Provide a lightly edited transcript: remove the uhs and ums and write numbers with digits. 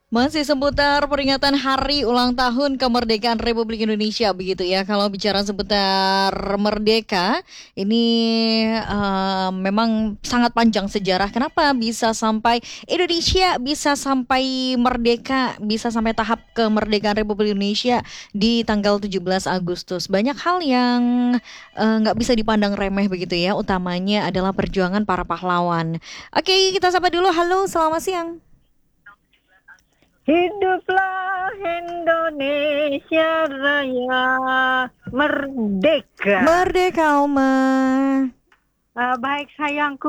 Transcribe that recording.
Masih seputar peringatan hari ulang tahun kemerdekaan Republik Indonesia begitu ya. Kalau bicara seputar merdeka, ini memang sangat panjang sejarah. Kenapa bisa sampai Indonesia bisa sampai merdeka, bisa sampai tahap kemerdekaan Republik Indonesia di tanggal 17 Agustus. Banyak hal yang nggak bisa dipandang remeh begitu ya. Utamanya adalah perjuangan para pahlawan. Oke, kita sapa dulu. Halo, selamat siang. Hiduplah Indonesia Raya merdeka. Merdeka, Oma. Baik sayangku.